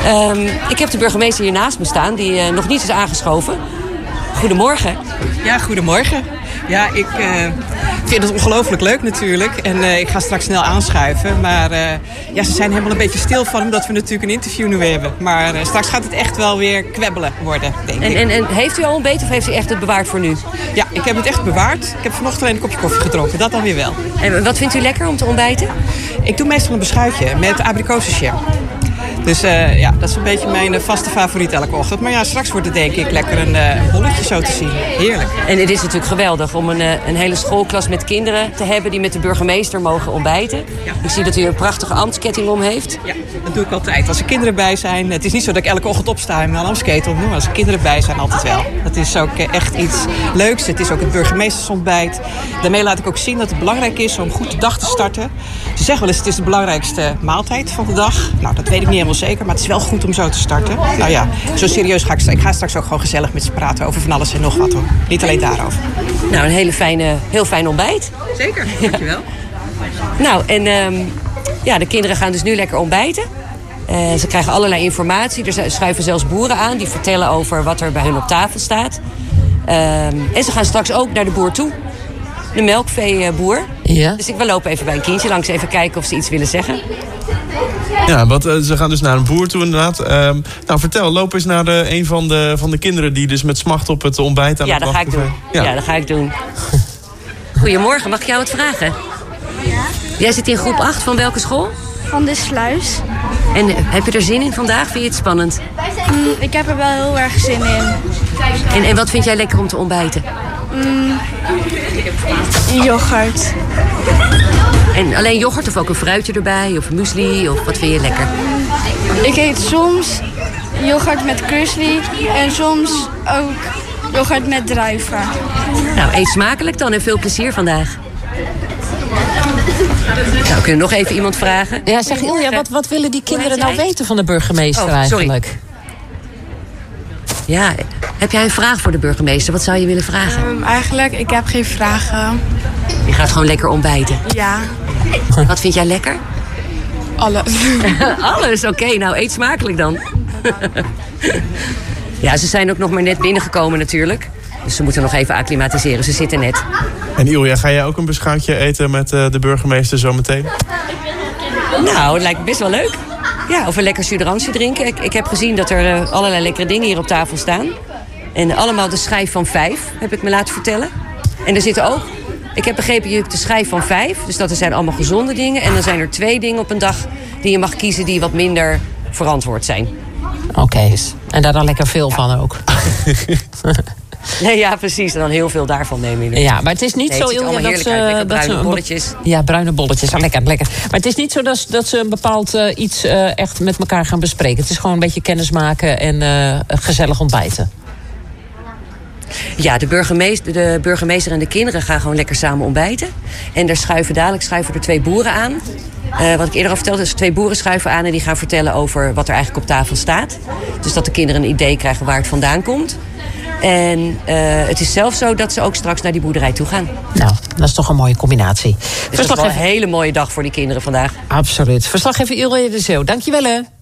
Ik heb de burgemeester hier naast me staan, die nog niet is aangeschoven. Goedemorgen. Ja, goedemorgen. Ja, ik vind het ongelooflijk leuk natuurlijk. En ik ga straks snel aanschuiven. Maar ze zijn helemaal een beetje stil van omdat we natuurlijk een interview nu hebben. Maar straks gaat het echt wel weer kwebbelen worden, denk ik. En heeft u al ontbeten of heeft u echt het bewaard voor nu? Ja, ik heb het echt bewaard. Ik heb vanochtend alleen een kopje koffie gedronken. Dat dan weer wel. En wat vindt u lekker om te ontbijten? Ik doe meestal een beschuitje met abrikozenjam. Dus dat is een beetje mijn vaste favoriet elke ochtend. Maar ja, straks wordt het denk ik lekker een bolletje zo te zien. Heerlijk. En het is natuurlijk geweldig om een hele schoolklas met kinderen te hebben die met de burgemeester mogen ontbijten. Ja. Ik zie dat u een prachtige ambtsketting om heeft. Ja, dat doe ik altijd. Als er kinderen bij zijn. Het is niet zo dat ik elke ochtend opsta en een ambtsketting doe. Maar als er kinderen bij zijn, altijd wel. Dat is ook echt iets leuks. Het is ook het burgemeestersontbijt. Daarmee laat ik ook zien dat het belangrijk is om goed de dag te starten. Ze zeggen wel eens, het is de belangrijkste maaltijd van de dag. Nou, dat weet ik niet helemaal zeker, maar het is wel goed om zo te starten. Nou ja, zo serieus ga ik ga straks ook gewoon gezellig met ze praten over van alles en nog wat hoor. Niet alleen daarover. Nou, een heel fijn ontbijt. Zeker, dankjewel. Nou, en de kinderen gaan dus nu lekker ontbijten. Ze krijgen allerlei informatie. Er schuiven zelfs boeren aan die vertellen over wat er bij hun op tafel staat. En ze gaan straks ook naar de boer toe. De melkveeboer. Ja. Dus we lopen even bij een kindje langs, even kijken of ze iets willen zeggen. Ja, want ze gaan dus naar een boer toe inderdaad. Nou, vertel, loop eens naar een van de kinderen die dus met smacht op het ontbijt aan het wachten zijn. Ja, dat ga ik doen. Goedemorgen, mag ik jou wat vragen? Ja. Jij zit in groep 8 van welke school? Van de Sluis. En heb je er zin in vandaag? Vind je het spannend? Ik heb er wel heel erg zin in. En wat vind jij lekker om te ontbijten? Yoghurt. En alleen yoghurt of ook een fruitje erbij? Of muesli? Of wat vind je lekker? Ik eet soms yoghurt met krusli en soms ook yoghurt met druiven. Nou, eet smakelijk dan en veel plezier vandaag. Nou, we kunnen nog even iemand vragen. Ja, zeg Ilja, wat willen die kinderen nou weten van de burgemeester eigenlijk? Ja, heb jij een vraag voor de burgemeester? Wat zou je willen vragen? Eigenlijk, ik heb geen vragen. Je gaat gewoon lekker ontbijten? Ja. Wat vind jij lekker? Alles. Alles, oké. Nou, eet smakelijk dan. Ja, ze zijn ook nog maar net binnengekomen natuurlijk. Dus ze moeten nog even acclimatiseren. Ze zitten net. En Ilja, ga jij ook een beschuitje eten met de burgemeester zometeen? Nou, het lijkt me best wel leuk. Ja, of een lekker suderantje drinken. Ik heb gezien dat er allerlei lekkere dingen hier op tafel staan. En allemaal de schijf van 5, heb ik me laten vertellen. En er zitten ook, ik heb begrepen, je hebt de schijf van 5. Dus dat zijn allemaal gezonde dingen. En dan zijn er 2 dingen op een dag die je mag kiezen die wat minder verantwoord zijn. Oké. En daar dan lekker veel van ook. Nee, ja, precies. En dan heel veel daarvan nemen. Ja, maar het is niet zo, Ilja, dat ze... bruine bolletjes. Ja, bruine bolletjes. Lekker. Maar het is niet zo dat ze een bepaald iets echt met elkaar gaan bespreken. Het is gewoon een beetje kennismaken en gezellig ontbijten. Ja, de burgemeester en de kinderen gaan gewoon lekker samen ontbijten. En dadelijk schuiven er 2 boeren aan. Wat ik eerder al vertelde, is 2 boeren schuiven aan en die gaan vertellen over wat er eigenlijk op tafel staat. Dus dat de kinderen een idee krijgen waar het vandaan komt. En het is zelfs zo dat ze ook straks naar die boerderij toe gaan. Nou, dat is toch een mooie combinatie. Dus dat is wel een hele mooie dag voor die kinderen vandaag. Absoluut. Verslaggever Ilja de Zeeuw, dankjewel hè.